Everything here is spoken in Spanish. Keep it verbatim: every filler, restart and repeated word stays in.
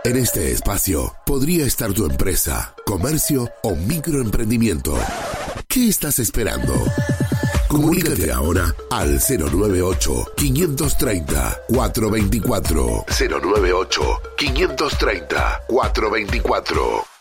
En este espacio podría estar tu empresa, comercio o microemprendimiento. ¿Qué estás esperando? Comunícate ahora al cero nueve ocho, quinientos treinta, cuatrocientos veinticuatro. cero nueve ocho, quinientos treinta, cuatrocientos veinticuatro.